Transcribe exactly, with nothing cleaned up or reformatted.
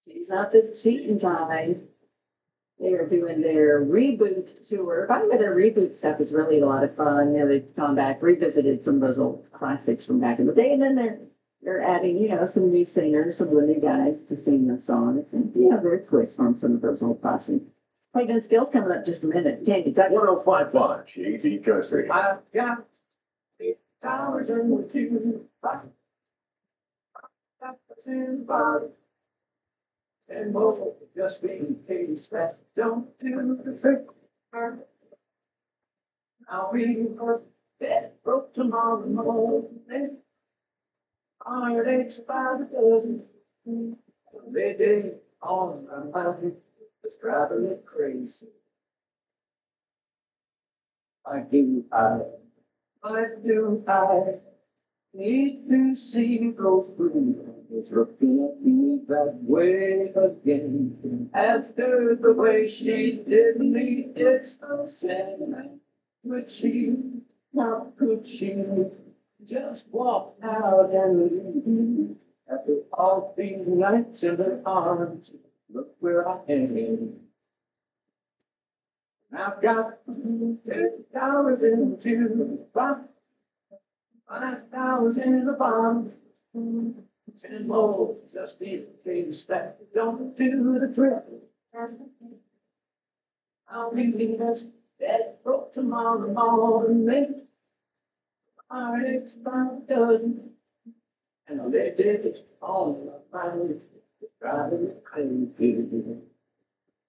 She's not the cheating kind. They are doing their reboot tour. By the way, their reboot stuff is really a lot of fun. You know, they've gone back, revisited some of those old classics from back in the day, and then they're they're adding, you know, some new singers, some of the new guys to sing the songs, and you know, their twist on some of those old classics. Hey, Vince Gill's coming up just a minute. Jamie, Doug. one oh five point five, Easy Country. I've got eight dollars in the two box. Got the two box. And most just being paid that don't do the trick. I'll be first dead broke tomorrow morning. Iron eggs about a dozen. They did all my mind. It's driving me crazy. I do, I, I do, I need to see those through. It's repeating that way again. After the way she did me, it's so sad. Could she, how could she just walk out and leave? After all these nights in her arms, look where I am. I've got ten dollars in the two box, five dollars in the bond, ten more just in case that don't do the trick. I'll be just dead broke tomorrow morning. Our eggs about a dozen, and they did it all my mind, driving me crazy.